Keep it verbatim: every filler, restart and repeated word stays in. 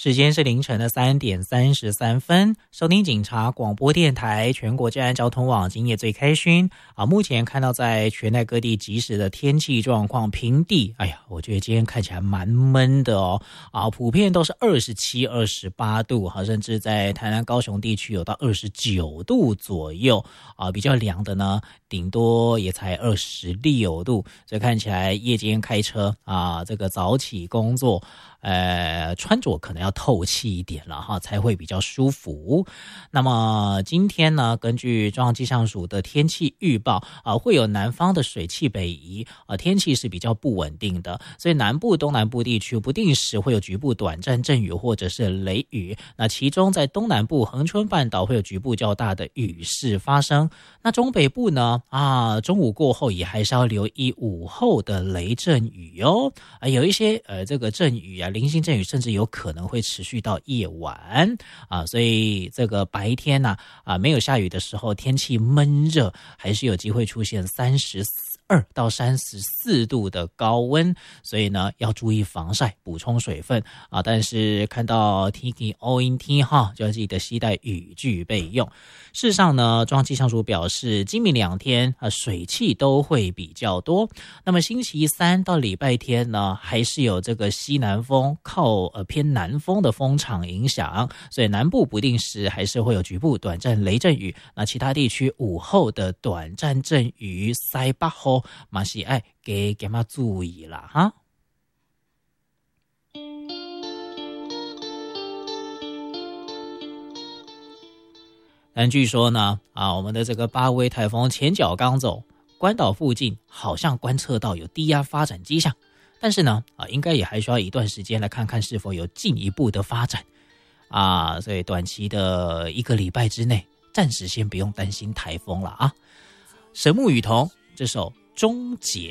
时间是凌晨的三点三十三分，收听警察广播电台全国治安交通网，今夜最开心啊！目前看到在全台各地即时的天气状况，平地，哎呀，我觉得今天看起来蛮闷的哦啊，普遍都是二十七、二十八度，哈，甚至在台南、高雄地区有到二十九度左右啊，比较凉的呢，顶多也才二十六度，所以看起来夜间开车啊，这个早起工作。呃，穿着可能要透气一点了哈，才会比较舒服。那么今天呢，根据中央气象署的天气预报啊、呃，会有南方的水汽北移啊、呃，天气是比较不稳定的，所以南部、东南部地区不定时会有局部短暂阵雨或者是雷雨。那其中在东南部恒春半岛会有局部较大的雨势发生。那中北部呢啊，中午过后也还是要留意午后的雷阵雨哦。啊，有一些呃这个阵雨啊。零星阵雨甚至有可能会持续到夜晚啊，所以这个白天呢 啊, 啊没有下雨的时候，天气闷热，还是有机会出现三十二到三十四度的高温，所以呢要注意防晒，补充水分啊。但是看到天气乌阴天哈，就要记得携带雨具备用。事实上呢，中央气象署表示，今明两天啊水汽都会比较多。那么星期三到礼拜天呢，还是有这个西南风靠呃偏南风的风场影响，所以南部不定时还是会有局部短暂雷阵雨。那其他地区午后的短暂阵雨塞北后，嘛是爱给给嘛注意啦哈。但据说呢，啊，我们的这个八威台风前脚刚走，关岛附近好像观测到有低压发展迹象，但是呢，啊，应该也还需要一段时间来看看是否有进一步的发展，啊，所以短期的一个礼拜之内，暂时先不用担心台风了啊。神木雨桐这首《终结》。